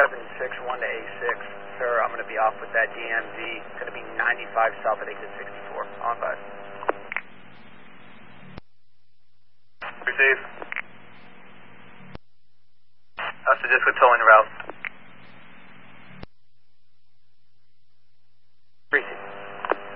761 to A6. Sir, I'm going to be off with that DMV. It's going to be 95 south at exit 64. On by. Receive. Suggest we're towing route.